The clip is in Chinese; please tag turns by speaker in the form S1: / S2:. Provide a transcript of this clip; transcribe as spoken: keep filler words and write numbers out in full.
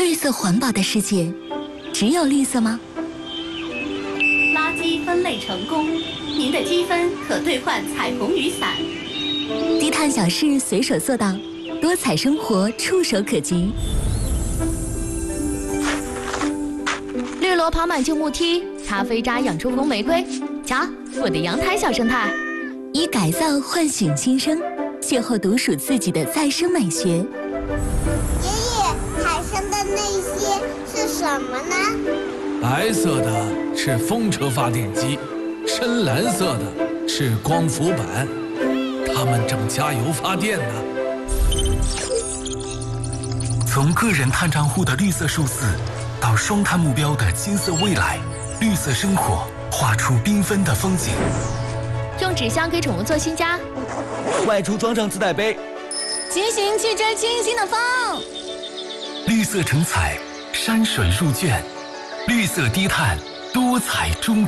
S1: 绿色环保的世界，只有绿色吗？
S2: 垃圾分类成功，您的积分可兑换彩虹雨伞。
S1: 低碳小事随手做到，多彩生活触手可及。
S3: 绿萝跑满旧木梯，咖啡渣养出红玫瑰。瞧，我的阳台小生态。
S1: 以改造唤醒新生，邂逅独属自己的再生美学。
S4: 爷爷，海上的那些是什么呢？
S5: 白色的是风车发电机，深蓝色的是光伏板，它们正加油发电呢。
S6: 从个人碳账户的绿色数字，到双碳目标的金色未来，绿色生活画出缤纷的风景。
S3: 用纸箱给宠物做新家，
S7: 外出装上自带杯，
S1: 骑行去追清新的风。
S6: 绿色成彩，山水入卷，绿色低碳，多彩中。